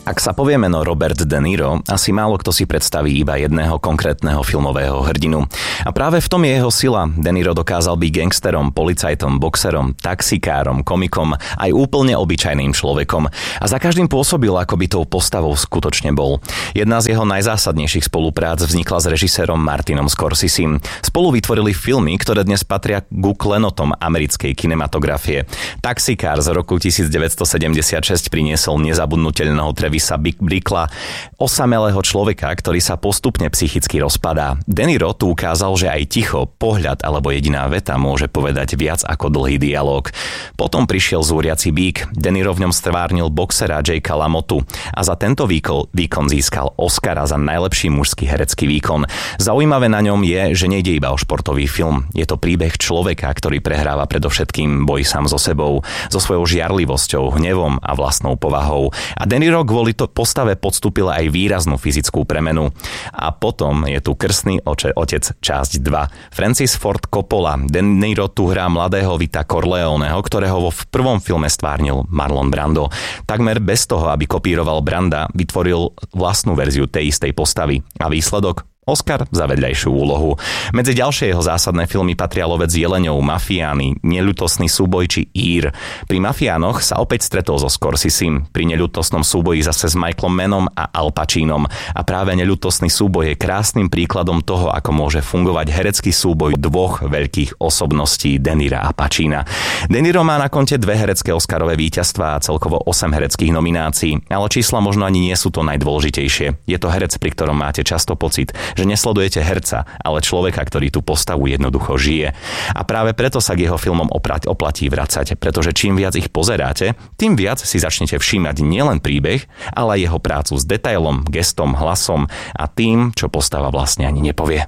Ak sa povie meno Robert De Niro, asi málo kto si predstaví iba jedného konkrétneho filmového hrdinu. A práve v tom je jeho sila. De Niro dokázal byť gangsterom, policajtom, boxerom, taxikárom, komikom, aj úplne obyčajným človekom. A za každým pôsobil, ako by tou postavou skutočne bol. Jedna z jeho najzásadnejších spoluprác vznikla s režisérom Martinom Scorsesim. Spolu vytvorili filmy, ktoré dnes patria ku klenotom americkej kinematografie. Taxikár z roku 1976 priniesol nezabudnuteľného Trevisa Bickla, osamelého človeka, ktorý sa postupne psychicky rozpadá. De Niro tu ukázal, že aj ticho, pohľad alebo jediná veta môže povedať viac ako dlhý dialóg. Potom prišiel zúriaci bík. De Niro v ňom stvárnil boxera Jakea LaMottu a za tento výkon získal Oscara za najlepší mužský herecký výkon. Zaujímavé na ňom je, že nejde iba o športový film. Je to príbeh človeka, ktorý prehráva predovšetkým boj sám so sebou, so svojou žiarlivosťou, hnevom a vlastnou povahou. A De Niro kvôli to postave podstúpil aj výraznú fyzickú premenu. A potom je tu Krstný otec časť 2. Francis Ford Coppola. De Niro tu hrá mladého Vita Corleoneho, ktorého vo prvom filme stvárnil Marlon Brando. Takmer bez toho, aby kopíroval Branda, vytvoril vlastnú verziu tej istej postavy. A výsledok? Oscar za vedľajšiu úlohu. Medzi ďalšie jeho zásadné filmy patria Lovec jeleňov, Mafiáni, Neľútostný súboj či Ír. Pri Mafiánoch sa opäť stretol so Scorsesim, pri Neľútostnom súboji zase s Michaelom Mannom a Al Pacinom. A práve Neľútostný súboj je krásnym príkladom toho, ako môže fungovať herecký súboj dvoch veľkých osobností De Nira a Pacina. De Niro má na konte 2 herecké Oscarové víťazstvá a celkovo 8 hereckých nominácií, ale čísla možno ani nie sú to najdôležitejšie. Je to herec, pri ktorom máte často pocit, že nesledujete herca, ale človeka, ktorý tú postavu jednoducho žije. A práve preto sa k jeho filmom oplatí vracať, pretože čím viac ich pozeráte, tým viac si začnete všímať nielen príbeh, ale aj jeho prácu s detailom, gestom, hlasom a tým, čo postava vlastne ani nepovie.